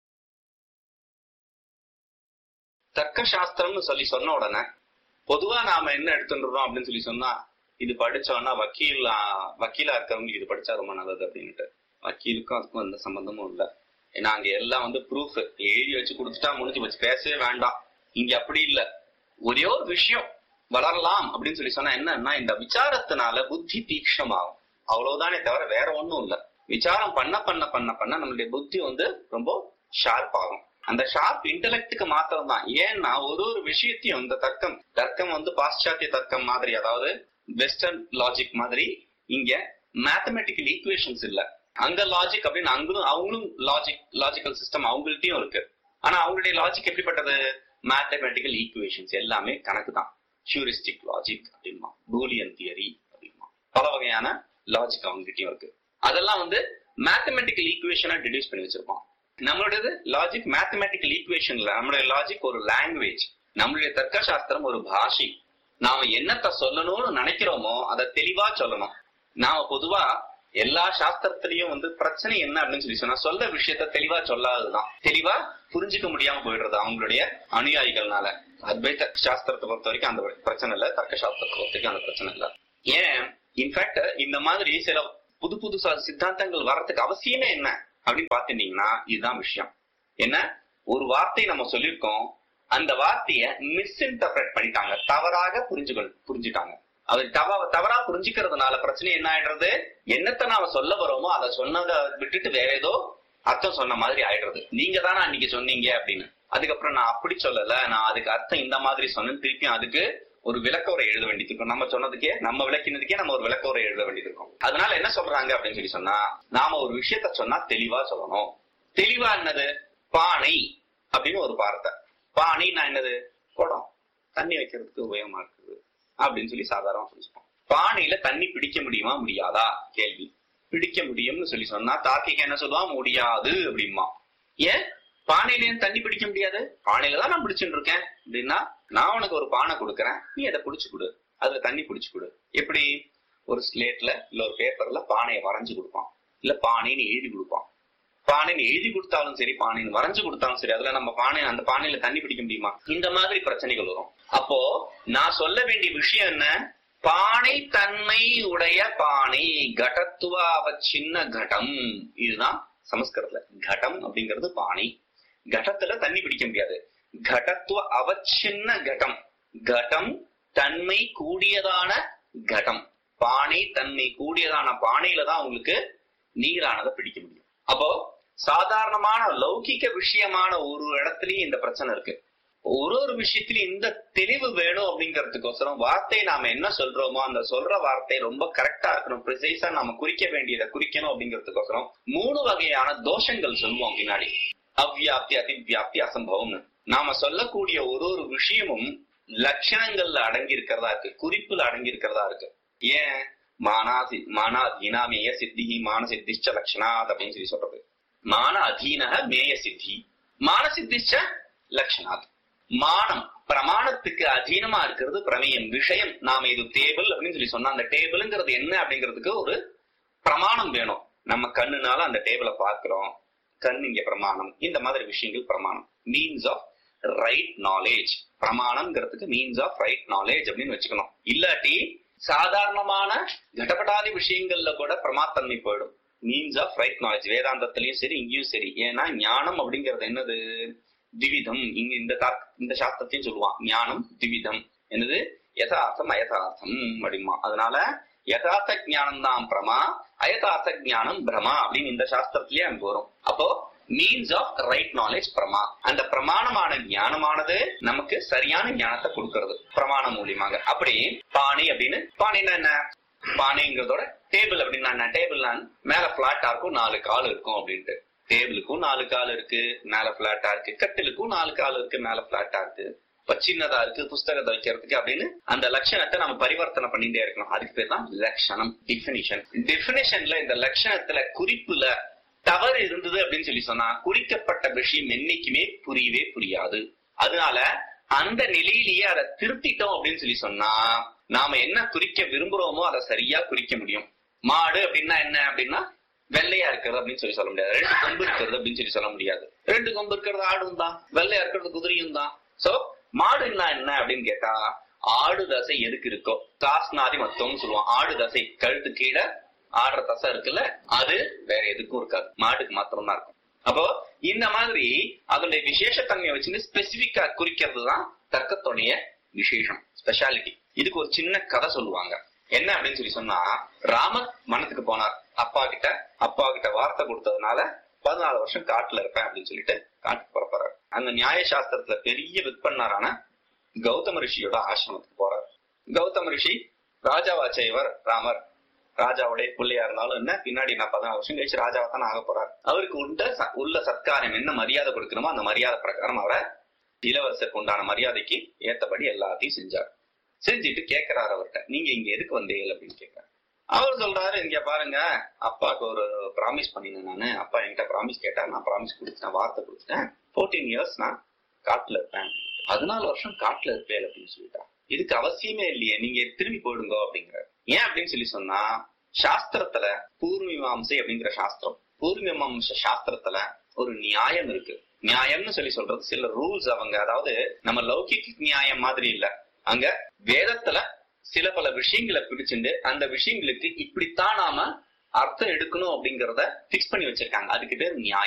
[SPEAKER 4] தர்க்க சாஸ்திரம்னு சொல்லி சொன்ன உடனே பொதுவா நாம என்ன எடுத்துடுறோம் அப்படின்னு சொல்லி சொன்னா, இது படிச்சோம்னா வக்கீல் வக்கீலா இருக்கிறவங்களுக்கு இது படிச்சா ரொம்ப நல்லது அப்படின்ட்டு. வக்கீலுக்கும் அதுக்கும் எந்த சம்பந்தமும் இல்லை. ஏன்னா அங்க எல்லாம் வந்து ப்ரூஃப் எழுதி வச்சு கொடுத்துட்டா முடிஞ்சு வச்சு பேசவே வேண்டாம். இங்க அப்படி இல்லை. ஒரே ஒரு விஷயம் வளரலாம் அப்படின்னு சொல்லி சொன்னா என்னன்னா, இந்த விசாரத்தினால புத்தி தீக்ஷமாகும், அவ்வளவுதானே தவிர வேற ஒண்ணும் இல்லை. விசாரம் பண்ண பண்ண பண்ண பண்ண நம்மளுடைய புத்தி வந்து ரொம்ப ஷார்ப் ஆகும். அந்த ஷார்ப் இன்டெலெக்டுக்கு மாத்திரம் தான். ஏன்னா ஒரு ஒரு விஷயத்தையும் இந்த தர்க்கம் தர்க்கம் வந்து பாশ্চাத்திய தர்க்கம் மாதிரி, அதாவது வெஸ்டர்ன் லாஜிக் மாதிரி இங்க மேத்தமெட்டிக்கல் ஈக்குவேஷன்ஸ் இல்ல. அங்க லாஜிக் அப்படின்னு அங்களும் அவங்களும் லாஜிக் லாஜிக்கல் சிஸ்டம் அவங்கள்ட்டையும் இருக்கு. ஆனா அவங்களுடைய லாஜிக் எப்படிப்பட்டது? மேத்தமெட்டிக்கல் ஈக்குவேஷன்ஸ், எல்லாமே கணக்கு தான். ஹியூரிஸ்டிக் லாஜிக் அப்படின்னா, பூலியன் தியரி அப்படின்னா, பல வகையான லாஜிக் அவங்ககிட்டயும் இருக்கு. அதெல்லாம் வந்து மேத்தமெட்டிக்கல் ஈக்குவேஷனா டிடியூஸ் பண்ணி வச்சிருப்போம். நம்மளுடைய லாஜிக் மேத்தமெட்டிக்கல் ஈக்குவேஷன்ல, நம்மளுடைய லாஜிக் ஒரு லாங்குவேஜ், நம்மளுடைய தர்க்க சாஸ்திரம் ஒரு பாஷை. நாம என்னத்த சொல்லணும்னு நினைக்கிறோமோ அதை தெளிவா சொல்லணும். நாம பொதுவா எல்லா சாஸ்திரத்திலையும் வந்து பிரச்சனை என்ன அப்படின்னு சொல்லி சொன்னா, சொல்ல விஷயத்த தெளிவா சொல்லாததுதான். தெளிவா புரிஞ்சுக்க முடியாம போயிடுறது அவங்களுடைய அனுயாயிகள்னால. அத்வைத சாஸ்திரத்தை பொறுத்த வரைக்கும் அந்த பிரச்சனை இல்ல, தர்க்க சாஸ்திரத்தை பொறுத்த வரைக்கும் அந்த பிரச்சனை இல்ல. ஏன் இன்ஃபேக்ட் இந்த மாதிரி சில புது புது சித்தாந்தங்கள் வர்றதுக்கு அவசியமே என்ன அப்படின்னு பாத்துட்டீங்கன்னா, இதுதான் விஷயம். என்ன, ஒரு வார்த்தை நம்ம சொல்லியிருக்கோம், அந்த வார்த்தைய மிஸ்இன்டர்பிரட் பண்ணிட்டாங்க, தவறாக புரிஞ்சுகள் புரிஞ்சுட்டாங்க. அது தவ தவறா புரிஞ்சுக்கிறதுனால பிரச்சனை என்ன ஆயிடுறது? என்னத்தை நாம சொல்ல வரோமோ அதை சொன்னதை விட்டுட்டு வேற ஏதோ அர்த்தம் சொன்ன மாதிரி ஆயிடுறது. நீங்க தானே அன்னைக்கு சொன்னீங்க அப்படின்னு. அதுக்கப்புறம் நான் அப்படி சொல்லல, நான் அதுக்கு அர்த்தம் இந்த மாதிரி சொன்னேன்னு திருப்பியும் அதுக்கு ஒரு விளக்க உரை எழுத வேண்டியது இருக்கும். நம்ம சொன்னதுக்கே, நம்ம விளக்கினதுக்கே நம்ம ஒரு விளக்க உரை எழுத வேண்டியது இருக்கும். அதனால என்ன சொல்றாங்க அப்படின்னு சொல்லி சொன்னா, நாம ஒரு விஷயத்த சொன்னா தெளிவா சொல்லணும். தெளிவா என்னது? பானை அப்படின்னு ஒரு வார்த்தை. பானைன்னா என்னது? குடம், தண்ணி வைக்கிறதுக்கு உபயோகமா இருக்குது அப்படின்னு சொல்லி சாதாரணமா புரிஞ்சுப்போம். பானையில தண்ணி பிடிக்க முடியுமா முடியாதா? கேள்வி. பிடிக்க முடியும்னு சொல்லி சொன்னா தார்க்கிக என்ன சொல்லுவான்? முடியாது அப்படிமா. ஏன் பானையில தண்ணி பிடிக்க முடியாது? பானையில தான் நான் பிடிச்சுட்டு இருக்கேன் அப்படின்னா, நான் உனக்கு ஒரு பானை கொடுக்கறேன், நீ அதை பிடிச்சு கொடு, அதுல தண்ணி பிடிச்சு கொடு. எப்படி? ஒரு ஸ்லேட்ல இல்ல ஒரு பேப்பர்ல பானையை வரைஞ்சு கொடுப்பான், இல்ல பானைன்னு எழுதி கொடுப்பான். பானைன்னு எழுதி கொடுத்தாலும் சரி, பானைன்னு வரைஞ்சு கொடுத்தாலும் சரி, அதுல நம்ம பானை அந்த பானையில தண்ணி பிடிக்க முடியுமா? இந்த மாதிரி பிரச்சனைகள் வரும். அப்போ நான் சொல்ல வேண்டிய விஷயம் என்ன? பானை தன்மை உடைய பானை, கடத்துவ அவச்சின்ன கடம். இதுதான் சமஸ்கிருதத்துல கடம் அப்படிங்கிறது பானை. கடத்துல தண்ணி பிடிக்க முடியாது. கடத்துவ அவச்சின்ன கடம், கடம் தன்மை கூடியதான கடம். பானை தன்மை கூடியதான பானையில தான் உங்களுக்கு நீரானதை பிடிக்க முடியும். அப்போ சாதாரணமான லௌகிக விஷயமான ஒரு இடத்துலயும் இந்த பிரச்சனை இருக்கு. ஒரு ஒரு விஷயத்திலயும் இந்த தெளிவு வேணும் அப்படிங்கறதுக்கோசரம் வார்த்தை நாம என்ன சொல்றோமோ அந்த சொல்ற வார்த்தை ரொம்ப கரெக்டா இருக்கணும், ப்ரிசைஸா நாம குறிக்க வேண்டியதை குறிக்கணும் அப்படிங்கறதுக்கோசரம் மூணு வகையான தோஷங்கள் சொல்லுவோம் பின்னாடி. அவ்வியாப்தி, அதிவியாப்தி, அசம்பவம்னு. நாம சொல்லக்கூடிய ஒரு ஒரு விஷயமும் லட்சணங்கள்ல அடங்கி இருக்கிறதா இருக்கு, குறிப்புல அடங்கி இருக்கிறதா இருக்கு. ஏன் மானாசி மானா அதீனாமேய சித்தி மான சித்திச்ச லட்சணாத் அப்படின்னு சொல்லி சொல்றது. மான அதீனக மேய சித்தி, மான சித்திச்ச லட்சணாத். மானம் பிரமாணத்துக்கு அதீனமா இருக்கிறது பிரமேயம், விஷயம். நாம இது டேபிள் அப்படின்னு சொல்லி சொன்னா அந்த டேபிள்ங்கிறது என்ன அப்படிங்கிறதுக்கு ஒரு பிரமாணம் வேணும். நம்ம கண்ணுனால அந்த டேபிளை பாக்குறோம், கண் இங்க பிரமாணம். இந்த மாதிரி விஷயங்கள் பிரமாணம், means of right knowledge. பிரமாணம்ங்கிறதுக்கு means of right knowledge அப்படின்னு வச்சுக்கணும். இல்லாட்டி சாதாரணமான கடப்படாத விஷயங்கள்ல கூட பிரமாத்தன்மை போயிடும். மீன்ஸ் ஆஃப் ரைட் நாலேஜ் வேதாந்தத்திலயும் சரி இங்கேயும் சரி. ஏன்னா ஞானம் அப்படிங்கிறது என்னது? திவிதம். இங்க இந்த இந்த சாஸ்திரத்தையும் சொல்லுவான், ஞானம் திவிதம். என்னது? யதார்த்தம் அயதார்த்தம் அப்படிமா. அதனால யதார்த்த ஞானம் தான் பிரமா, அயதார்த்த ஞானம் பிரமா அப்படின்னு இந்த சாஸ்திரத்திலேயே அங்க வரும். அப்போ மீன்ஸ் ஆஃப் ரைட் நாலேஜ் பிரமா. அந்த பிரமாணமான ஞானமானது நமக்கு சரியான ஞானத்தை கொடுக்கறது பிரமாணம் மூலியமாக. அப்படி பானை அப்படின்னு, பானைன்னா என்ன? பானைங்கிறதோட டேபிள் அப்படின்னா என்ன? டேபிள்னா மேல பிளாட்டா இருக்கும், நாலு கால் இருக்கும் அப்படின்ட்டு. டேபிளுக்கும் நாலு கால் இருக்கு, மேல பிளாட்டா இருக்கு. கட்டிலுக்கும் நாலு கால் இருக்கு, மேல பிளாட்டா இருக்கு. இப்ப சின்னதா இருக்கு புஸ்தகத்தை வைக்கிறதுக்கு அப்படின்னு அந்த லட்சணத்தை நம்ம பரிவர்த்தனை பண்ணிட்டே இருக்கணும். அதுக்கு பேர் தான் லட்சணம், டிஃபினிஷன். டிஃபினிஷன்ல இந்த லட்சணத்துல குறிப்புல தவறு இருந்தது அப்படின்னு சொல்லி சொன்னா குறிக்கப்பட்ட விஷயம் என்னைக்குமே புரியவே புரியாது. அதனால அந்த நிலையிலேயே அதை திருத்திட்டோம் அப்படின்னு சொல்லி சொன்னா நாம என்ன குறிக்க விரும்புறோமோ அதை சரியா குறிக்க முடியும். மாடு அப்படின்னா என்ன அப்படின்னா வெள்ளையா இருக்கிறது அப்படின்னு சொல்லி சொல்ல முடியாது. ரெண்டு கொம்பு இருக்கிறது அப்படின்னு சொல்லி சொல்ல முடியாது. ரெண்டு கொம்பு இருக்கிறது ஆடும் தான், வெள்ளையா இருக்கிறது குதிரையும் தான். சோ மாடுன்னா என்ன அப்படின்னு கேட்டா, ஆடு தசை எதுக்கு இருக்கோ காஸ்நாதி மத்தம்னு சொல்லுவான். ஆடு தசை கழுத்து கீழே ஆடுற தசை இருக்குல்ல, அது வேற எதுக்கும் இருக்காது, மாட்டுக்கு மாத்திரம் தான் இருக்கும். அப்போ இந்த மாதிரி அதனுடைய விசேஷத்தன்மையை வச்சுன்னு ஸ்பெசிபிக்கா குறிக்கிறது தான் தர்க்கத்துடைய விசேஷம், ஸ்பெஷாலிட்டி. இதுக்கு ஒரு சின்ன கதை சொல்லுவாங்க. என்ன அப்படின்னு சொல்லி சொன்னா, ராமர் மனத்துக்கு போனார் அப்பா கிட்ட. அப்பா கிட்ட வார்த்தை கொடுத்ததுனால பதினாலு வருஷம் காட்டுல இருப்பேன் அப்படின்னு சொல்லிட்டு காட்டுக்கு புறப்படுறாரு. அந்த நியாய சாஸ்திரத்துல பெரிய விற்பனாரான கௌதம ரிஷியோட ஆசிரமத்துக்கு போறாரு. கௌதம ரிஷி ராஜாவாச்சைவர் ராமர், ராஜாவுடைய பிள்ளையா இருந்தாலும் என்ன, பின்னாடி நான் பதினாலு வருஷம் கழிச்சு ராஜாவா தான் ஆக போறாரு. அவருக்கு உண்ட உள்ள சத்காரம் என்ன மரியாதை கொடுக்கணுமோ அந்த மரியாதை பிரகாரம் அவரை இளவரசருக்கு உண்டான மரியாதைக்கு ஏத்தபடி எல்லாத்தையும் செஞ்சார். செஞ்சுட்டு கேட்கிறாரு அவர்கிட்ட, நீங்க இங்க எதுக்கு வந்தீங்க அப்படின்னு கேட்கிறாரு. அவர் சொல்றாரு, இங்க பாருங்க, அப்பாவுக்கு ஒரு ப்ராமிஸ் பண்ணினேன் நானு. அப்பா என்கிட்ட ப்ராமிஸ் கேட்டா, நான் ப்ராமிஸ் கொடுத்துட்டேன், வார்த்தை கொடுத்துட்டேன். போர்டீன் இயர்ஸ் நான் காட்டுல இருப்பேன், பதினாலு வருஷம் காட்டுல இருப்பேன் அப்படின்னு சொல்லிட்டா. இதுக்கு அவசியமே இல்லையே, நீங்க திரும்பி போயிடுங்க அப்படிங்கிற. ஏன் அப்படின்னு சொல்லி சொன்னா, சாஸ்திரத்துல பூர்வமீமாம்சை அப்படிங்கிற சாஸ்திரம், பூர்வமீமாம்ச சாஸ்திரத்துல ஒரு நியாயம் இருக்கு. நியாயம்னு சொல்லி சொல்றது சில ரூல்ஸ். அவங்க அதாவது நம்ம லௌகிக நியாயம் மாதிரி இல்ல, அங்க வேதத்துல சில பல விஷயங்களை பிடிச்சிட்டு அந்த விஷயங்களுக்கு இப்படித்தான் நாம அர்த்தம் எடுக்கணும் அப்படிங்கறத பிக்ஸ் பண்ணி வச்சிருக்காங்க. அதுக்கு பேர் நியாயம்.